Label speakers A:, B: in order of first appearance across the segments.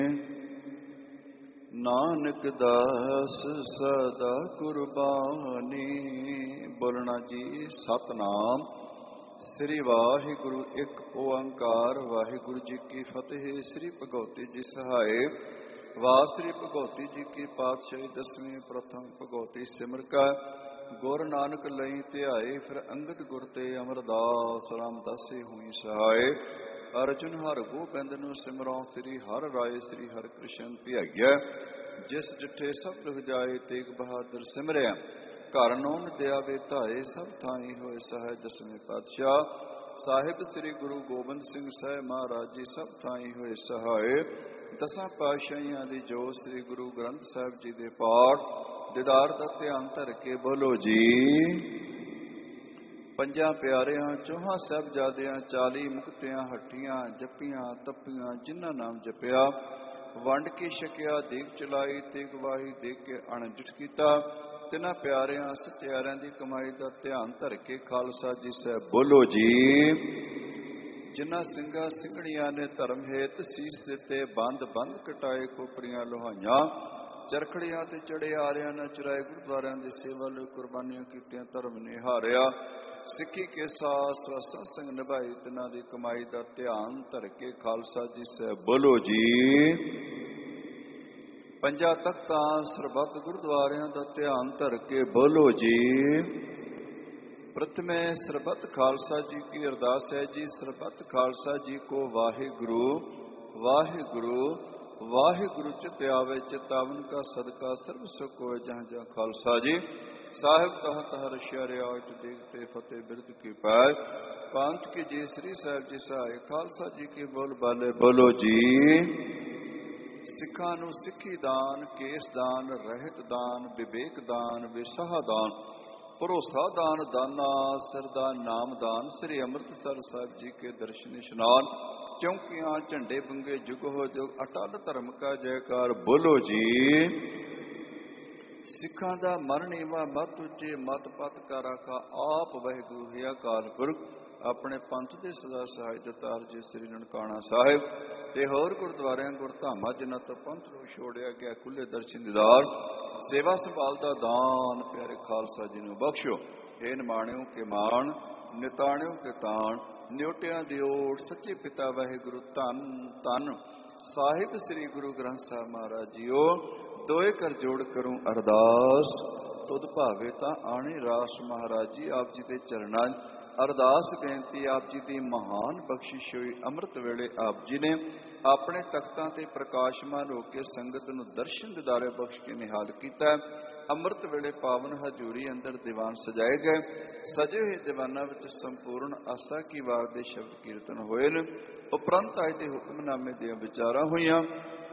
A: ਨਾਨਕ ਦਾਸ ਸਦਾ ਕੁਰਬਾਨੀ। ਬੋਲਣਾ ਜੀ ਸਤਨਾਮ ਸ੍ਰੀ ਵਾਹਿਗੁਰੂ ਇੱਕ ਓੰਕਾਰ। ਵਾਹਿਗੁਰੂ ਜੀ ਕੀ ਫਤਿਹ। ਸ੍ਰੀ ਭਗਉਤੀ ਜੀ ਸਹਾਏ। ਵਾਹ ਸ੍ਰੀ ਭਗਉਤੀ ਜੀ ਕੀ ਪਾਤਸ਼ਾਹੀ ਦਸਵੀਂ ਪ੍ਰਥਮ ਭਗਉਤੀ ਸਿਮਰ ਕਾ ਗੁਰ ਨਾਨਕ ਲਈ ਧਿਆਏ। ਫਿਰ ਅੰਗਦ ਗੁਰ ਤੇ ਅਮਰਦਾਸ ਰਾਮਦਾਸੀ ਹੋਈ ਸਹਾਏ। ਅਰਜੁਨ ਹਰ ਗੋਬਿੰਦ ਨੂੰ ਸਿਮਰੋ ਸ੍ਰੀ ਹਰਿ ਰਾਏ। ਸ੍ਰੀ ਹਰਿ ਕ੍ਰਿਸ਼ਨ ਧਿਆਈਐ ਜਿਸ ਡਿਠੇ ਸਭ ਦੁਖ ਜਾਏ। ਤੇਗ ਬਹਾਦਰ ਸਿਮਰਿਆ ਘਰ ਨੌਨ ਦਿਆ ਵੇ ਧਾਏ। ਸਭ ਥਾਈ ਹੋਏ ਸਹਾਇ ਦਸਵੇਂ ਪਾਤਸ਼ਾਹ ਸਾਹਿਬ ਸ੍ਰੀ ਗੁਰੂ ਗੋਬਿੰਦ ਸਿੰਘ ਸਾਹਿਬ ਮਹਾਰਾਜ ਜੀ ਸਭ ਥਾਈ ਹੋਏ ਸਹਾਏ। ਦਸਾਂ ਪਾਤਸ਼ਾਹੀਆਂ ਦੀ ਜੋਤ ਸ੍ਰੀ ਗੁਰੂ ਗ੍ਰੰਥ ਸਾਹਿਬ ਜੀ ਦੇ ਪਾਠ ਦੀਦਾਰ ਦਾ ਧਿਆਨ ਧਰ ਕੇ ਬੋਲੋ ਜੀ। ਪੰਜਾਂ ਪਿਆਰਿਆਂ ਚੌਹਾਂ ਸਾਹਿਬਜ਼ਾਦਿਆਂ 40 ਮੁਕਤਿਆਂ ਹੱਟੀਆਂ ਜੱਪੀਆਂ ਤੱਪੀਆਂ ਜਿਨ੍ਹਾਂ ਨਾਮ ਜਪਿਆ। ਵੰਡ ਕੇ ਛਕਿਆ ਦੇਗ ਚਲਾਈ ਤੇਗ ਵਾਹੀ ਦੇਖ ਕੇ ਅਣਡਿਠ ਕੀਤਾ। ਤਿੰਨਾਂ ਪਿਆਰਿਆਂ ਸਚਿਆਰਿਆਂ ਦੀ ਕਮਾਈ ਦਾ ਧਿਆਨ ਧਰ ਕੇ ਖਾਲਸਾ ਜੀ ਸਾਹਿਬ ਬੋਲੋ ਜੀ। ਜਿਨ੍ਹਾਂ ਸਿੰਘਾਂ ਸਿੰਘਣੀਆਂ ਨੇ ਧਰਮ ਹੇਤ ਸੀਸ ਦਿੱਤੇ ਬੰਦ ਬੰਦ ਕਟਾਏ ਖੋਪਰੀਆਂ ਲੋਹਾਈਆਂ। ਚਰਖੜੀਆਂ ਤੇ ਚੜੇ ਆਰਿਆਂ ਨਾ ਚੁਰਾਏ ਗੁਰਦੁਆਰਿਆਂ ਦੀ ਸੇਵਾ ਲਈ ਕੁਰਬਾਨੀਆਂ ਕੀਤੀਆਂ ਧਰਮ ਨੇ ਹਾਰਿਆ। ਸਿੱਖੀ ਕੇ ਸਾਥ ਸਤਸੰਗ ਨਿਭਾਈ ਤਿਨਾਂ ਦੀ ਕਮਾਈ ਦਾ ਧਿਆਨ ਧਰ ਕੇ ਖਾਲਸਾ ਜੀ ਸਾਹਿਬ ਬੋਲੋ ਜੀ। ਪੰਜਾਂ ਤਖਤਾਂ ਸਰਬੱਤ ਗੁਰਦੁਆਰਿਆਂ ਦਾ ਧਿਆਨ ਧਰ ਕੇ ਬੋਲੋ ਜੀ। ਪ੍ਰਥਮੇ ਸਰਬੱਤ ਖਾਲਸਾ ਜੀ ਕੀ ਅਰਦਾਸ ਹੈ ਜੀ। ਸਰਬੱਤ ਖਾਲਸਾ ਜੀ ਕੋ ਵਾਹਿਗੁਰੂ ਵਾਹਿਗੁਰੂ ਵਾਹਿਗੁਰੂ ਚਿਤ ਆਵੇ। ਚਿਤਾਵਨ ਕਾ ਸਦਕਾ ਸਰਬ ਸੁਖ ਹੋਏ ਜਹਾਂ ਜਹਾਂ ਖਾਲਸਾ ਜੀ ਸਾਹਿਬ ਤਹਾਂ ਤਹਾਂ ਰਸ਼ਿਆ ਰਿਆਜ ਦੇਖਤੇ ਫਤਿਹ ਬਿਰਦ ਕੀ ਪਾਏ। ਪੰਥ ਕੀ ਜੀ ਸ੍ਰੀ ਸਾਹਿਬ ਜੀ ਸਹਾਇ। ਖਾਲਸਾ ਜੀ ਕੀ ਬੋਲ ਬਾਲੇ ਬੋਲੋ ਜੀ। ਸਿੱਖਾਂ ਨੂੰ ਸਿੱਖੀ ਦਾਨ ਕੇਸ ਦਾਨ ਰਹਿਤ ਦਾਨ ਵਿਵੇਕ ਦਾਨ ਵਿਸਾਹ ਦਾਨ ਭਰੋਸਾ ਦਾਨ ਦਾਨਾ ਸਿਰ ਦਾ ਨਾਮ ਦਾਨ। ਸ੍ਰੀ ਅੰਮ੍ਰਿਤਸਰ ਸਾਹਿਬ ਜੀ ਕੇ ਦਰਸ਼ਨ ਇਸ਼ਨਾਨ ਚੌਂਕੀਆਂ ਝੰਡੇ ਬੰਗੇ ਜੁਗ ਹੋ ਜੁਗ ਅਟਲ ਧਰਮ ਕਾ ਜੈਕਾਰ ਬੋਲੋ ਜੀ। ਸਿੱਖਾਂ ਦਾ ਮਨ ਨੀਵਾਂ ਮਤ ਉੱਚੇ ਮਤ ਪਤ ਕਾ ਰਾਖਾ ਆਪ ਵਾਹਿਗੁਰੂ ਹੈ ਅਕਾਲ ਪੁਰਖ। ਆਪਣੇ ਪੰਥ ਦੇ ਸਦਾ ਸਹਾਇ ਦਤਾਰ ਜੀ ਸ੍ਰੀ ਨਨਕਾਣਾ ਸਾਹਿਬ ਤੇ ਹੋਰ ਗੁਰਦੁਆਰਿਆਂ ਗੁਰਧਾਮਾਂ ਜਿਨ੍ਹਾਂ ਤੋਂ ਪੰਥ ਨੂੰ ਛੋੜਿਆ ਗਿਆ ਖੁੱਲੇ ਦਰਸ਼ਨ ਦੀਦਾਰ ਸੇਵਾ ਸੰਭਾਲ ਦਾ ਦਾਨ ਪਿਆਰੇ ਖਾਲਸਾ ਜੀ ਨੂੰ ਬਖਸ਼ੋ। ਇਹ ਨਿਮਾਣਿਓ ਕੇ ਮਾਣ ਨਿਤਾਣਿਓ ਕੇ ਤਾਣ ਨਿਉਟਿਆਂ ਦੀ ਓਟ ਸੱਚੇ ਪਿਤਾ ਵਾਹਿਗੁਰੂ ਧੰਨ ਧੰਨ ਸਾਹਿਬ ਸ੍ਰੀ ਗੁਰੂ ਗ੍ਰੰਥ ਸਾਹਿਬ ਮਹਾਰਾਜ ਜੀਓ। ਦੋਏ ਕਰ ਜੋੜ ਕਰੂੰ ਅਰਦਾਸ ਤੁਧ ਭਾਵੇ ਤਾਂ ਆਣੇ ਰਾਸ। ਮਹਾਰਾਜ ਜੀ ਆਪ ਜੀ ਦੇ ਚਰਨਾਂ ਅਰਦਾਸ ਬੇਨਤੀ ਆਪ ਜੀ ਦੀ ਮਹਾਨ ਬਖਸ਼ਿਸ਼ ਹੋਈ। ਅੰਮ੍ਰਿਤ ਵੇਲੇ ਆਪ ਜੀ ਨੇ ਆਪਣੇ ਤਖਤਾਂ ਤੇ ਪ੍ਰਕਾਸ਼ਮਾਨ ਹੋ ਕੇ ਸੰਗਤ ਨੂੰ ਦਰਸ਼ਨ ਦਿਦਾਰੇ ਬਖਸ਼ ਕੇ ਨਿਹਾਲ ਕੀਤਾ। ਅੰਮ੍ਰਿਤ ਵੇਲੇ ਪਾਵਨ ਹਜ਼ੂਰੀ ਅੰਦਰ ਦੀਵਾਨ ਸਜਾਏ ਗਏ। ਸਜੇ ਹੋਏ ਦੀਵਾਨਾਂ ਵਿੱਚ ਸੰਪੂਰਨ ਆਸਾ ਕੀ ਵਾਰ ਦੇ ਸ਼ਬਦ ਕੀਰਤਨ ਹੋਏ ਨੇ। ਉਪਰੰਤ ਅੱਜ ਦੇ ਹੁਕਮਨਾਮੇ ਦੀਆਂ ਵਿਚਾਰਾਂ ਹੋਈਆਂ।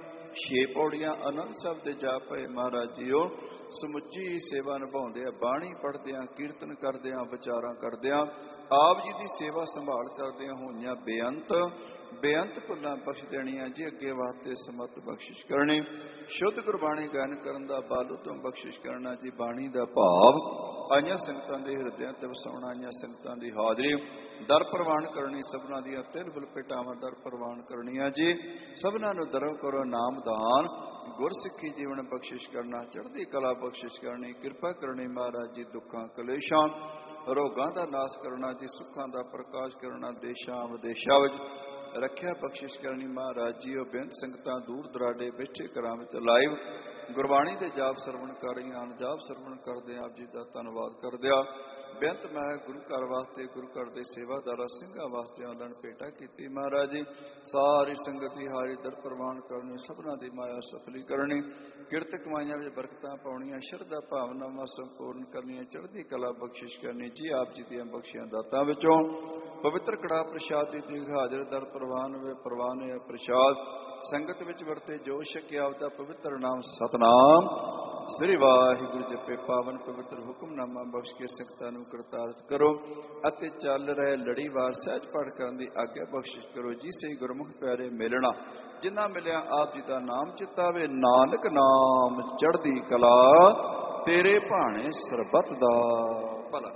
A: 6 ਪੌੜੀਆਂ ਆਨੰਦ ਸਾਹਿਬ ਦੇ ਜਾ ਪਏ ਮਹਾਰਾਜ ਜੀਓ। ਸਮੁੱਚੀ ਸੇਵਾ ਨਿਭਾਉਂਦਿਆਂ ਬਾਣੀ ਪੜ੍ਹਦਿਆਂ ਕੀਰਤਨ ਕਰਦਿਆਂ ਵਿਚਾਰਾਂ ਕਰਦਿਆਂ ਆਪ ਜੀ ਦੀ ਸੇਵਾ ਸੰਭਾਲ ਕਰਦਿਆਂ ਹੋਈਆਂ ਬੇਅੰਤ ਬੇਅੰਤ ਭੁੱਲਾਂ ਬਖਸ਼ ਦੇਣੀਆਂ ਜੀ। ਅੱਗੇ ਵਾਸਤੇ ਸਮਤ ਬਖਸ਼ਿਸ਼ ਕਰਨੀ। ਸ਼ੁੱਧ ਗੁਰਬਾਣੀ ਗਾਇਨ ਕਰਨ ਦਾ ਬਲ ਉਤੋਂ ਬਖਸ਼ਿਸ਼ ਕਰਨਾ ਜੀ। ਬਾਣੀ ਦਾ ਭਾਵ ਆਈਆਂ ਸੰਗਤਾਂ ਦੇ ਹਿਰਦਿਆਂ ਤੇ ਵਸਾਉਣਾ। ਆਈਆਂ ਸੰਗਤਾਂ ਦੀ ਹਾਜ਼ਰੀ ਦਰ ਪ੍ਰਵਾਨ ਕਰਨੀ। ਸਭਨਾਂ ਦੀਆਂ ਤਿਲ ਫੁਲ ਭੇਟਾਵਾਂ ਦਰ ਪ੍ਰਵਾਨ ਕਰਨੀਆਂ ਜੀ। ਸਭਨਾਂ ਨੂੰ ਦਰਵ ਕਰੋ ਨਾਮ ਦਾਨ ਗੁਰਸਿੱਖੀ ਜੀਵਨ ਬਖਸ਼ਿਸ਼ ਕਰਨਾ। ਚੜ੍ਹਦੀ ਕਲਾ ਬਖਸ਼ਿਸ਼ ਕਰਨੀ। ਕਿਰਪਾ ਕਰਨੀ ਮਹਾਰਾਜ ਜੀ। ਦੁੱਖਾਂ ਕਲੇਸ਼ਾਂ ਰੋਗਾਂ ਦਾ ਨਾਸ਼ ਕਰਨਾ ਜੀ। ਸੁੱਖਾਂ ਦਾ ਪ੍ਰਕਾਸ਼ ਕਰਨਾ। ਦੇਸ਼ਾਂ ਵਿਦੇਸ਼ਾਂ ਵਿੱਚ ਰੱਖਿਆ ਬਖਸ਼ਿਸ਼ ਕਰਨੀ ਮਹਾਰਾਜ ਜੀਓ। ਬੇਅੰਤ ਸੰਗਤਾਂ ਦੂਰ ਦਰਾਡੇ ਬੈਠੇ ਘਰਾਂ ਵਿੱਚ ਲਾਈਵ ਗੁਰਬਾਣੀ ਦੇ ਜਾਪ ਸਰਵਣ ਕਰ ਰਹੀਆਂ ਹਨ। ਜਾਪ ਸਰਵਣ ਕਰਦੇ ਆਪ ਜੀ ਦਾ ਧੰਨਵਾਦ ਕਰਦਿਆਂ ਬੇਅੰਤ ਮੈਂ ਗੁਰੂ ਘਰ ਵਾਸਤੇ ਗੁਰੂ ਘਰ ਦੇ ਸੇਵਾਦਾਰਾਂ ਸਿੰਘਾਂ ਵਾਸਤੇ ਆਲਣ ਭੇਟਾ ਕੀਤੀ ਮਹਾਰਾਜ ਜੀ। ਸਾਰੀ ਸੰਗਤ ਦੀ ਹਾਜ਼ਰੀ ਦਰ ਪ੍ਰਵਾਨ ਕਰਨੀ। ਸਭਨਾਂ ਦੀ ਮਾਇਆ ਸਫਲੀ ਕਰਨੀ। ਕਿਰਤ ਕਮਾਈਆਂ ਵਿੱਚ ਬਰਕਤਾਂ ਪਾਉਣੀਆਂ। ਸ਼ਰਧਾ ਭਾਵਨਾਵਾਂ ਸੰਪੂਰਨ ਕਰਨੀਆਂ। ਚੜ੍ਹਦੀ ਕਲਾ ਬਖਸ਼ਿਸ਼ ਕਰਨੀ ਜੀ। ਆਪ ਜੀ ਦੀਆਂ ਬਖਸ਼ੀਆਂ ਦਾਤਾਂ ਵਿੱਚੋਂ ਪਵਿੱਤਰ ਕੜਾਹ ਪ੍ਰਸ਼ਾਦ ਦੀ ਦੇਗ ਹਾਜ਼ਰ ਦਰ ਪ੍ਰਵਾਨ ਹੋਵੇ। ਪ੍ਰਵਾਨ ਹੈ ਪ੍ਰਸ਼ਾਦ ਸੰਗਤ ਵਿੱਚ ਵਰਤੇ ਜੋ ਛਕਿਆ ਆਪਦਾ ਪਵਿੱਤਰ ਨਾਮ ਸਤਨਾਮ ਸ੍ਰੀ ਵਾਹਿਗੁਰੂ ਜਪੇ। ਪਾਵਨ ਪਵਿੱਤਰ ਹੁਕਮਨਾਮਾ ਬਖਸ਼ ਕੇ ਸਿੱਖਤਾਂ ਨੂੰ ਕਰਤਾਰਥ ਕਰੋ ਅਤੇ ਚੱਲ ਰਹੇ ਲੜੀਵਾਰ ਸਹਿਜ ਪਾਠ ਕਰਨ ਦੀ ਆਗਿਆ ਬਖਸ਼ਿਸ਼ ਕਰੋ ਜੀ। ਸਹੀ ਗੁਰਮੁਖ ਪਿਆਰੇ ਮਿਲਣਾ ਜਿਨ੍ਹਾਂ ਮਿਲਿਆ ਆਪ ਜੀ ਦਾ ਨਾਮ ਚਿਤਾਵੇ। ਨਾਨਕ ਨਾਮ ਚੜ੍ਹਦੀ ਕਲਾ ਤੇਰੇ ਭਾਣੇ ਸਰਬੱਤ ਦਾ ਭਲਾ।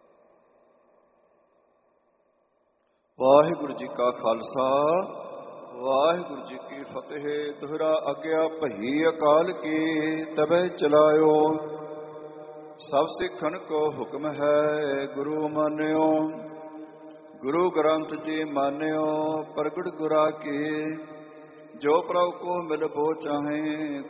A: ਵਾਹਿਗੁਰੂ ਜੀ ਕਾ ਖਾਲਸਾ ਵਾਹਿਗੁਰੂ ਜੀ ਕੀ ਫਤਿਹ। ਦੁਹਰਾ ਆਗਿਆ ਭਈ ਅਕਾਲ ਕੀ, ਤਬੈ ਚਲਾਇਓ। ਸਭ ਸਿੱਖਣ ਕੋ ਹੁਕਮ ਹੈ, ਗੁਰੂ ਮਾਨਿਓ। ਗੁਰੂ ਗ੍ਰੰਥ ਜੀ ਮਾਨਿਓ, ਪ੍ਰਗਟ ਗੁਰਾ ਕੀ। ਜੋ ਪ੍ਰਭ ਕੋ ਮਿਲਬੋ ਚਾਹੇ,